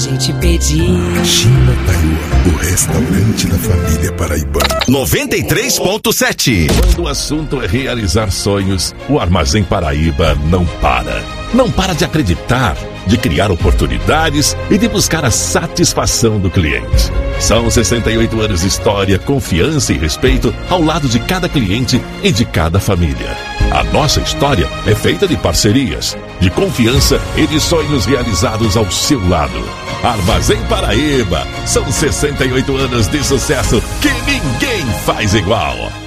gente pedir. China Taiwan, o restaurante da família paraibana. 93.7. Quando o assunto é realizar sonhos, o Armazém Paraíba não para. Não para de acreditar, de criar oportunidades e de buscar a satisfação do cliente. São 68 anos de história, confiança e respeito ao lado de cada cliente e de cada família. A nossa história é feita de parcerias, de confiança e de sonhos realizados ao seu lado. Armazém Paraíba, são 68 anos de sucesso que ninguém faz igual.